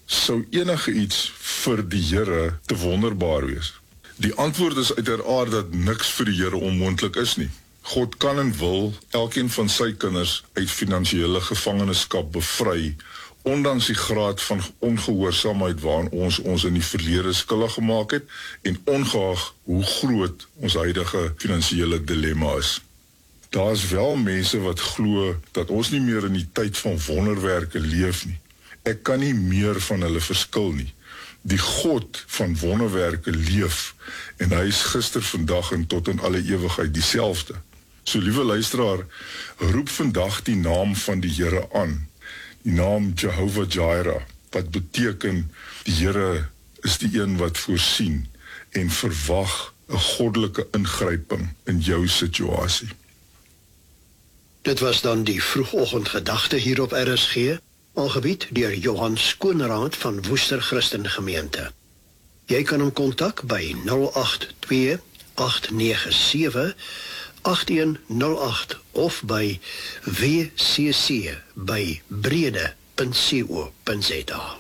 Sou enige iets vir die Here te wonderbaar wees? Die antwoord is uiteraard dat niks vir die Here onmoontlik is nie. God kan en wil elkeen van sy kinders uit finansiële gevangenskap bevry, ondanks die graad van ongehoorsaamheid waaraan ons in die verlede skuldig gemaak het, en ongeag hoe groot ons huidige finansiële dilemma is. Daar is wel mense wat glo dat ons nie meer in die tyd van wonderwerke leef nie. Ek kan nie meer van hulle verskil nie. Die God van wonderwerke leef, en hy is gister, vandag en tot in alle ewigheid dieselfde. So liewe luisteraar, roep vandag die naam van die Here aan, die naam Jehovah Jireh, wat beteken die Here is die een wat voorsien en verwag 'n goddelike ingryping in jou situasie. Dit was dan die vroegoggendgedagte hier op RSG, aangebied deur Johan Skoonraad van Woester Christen Gemeente. Jy kan hom kontak by 082 897 8108 of by wcc@brede.co.za.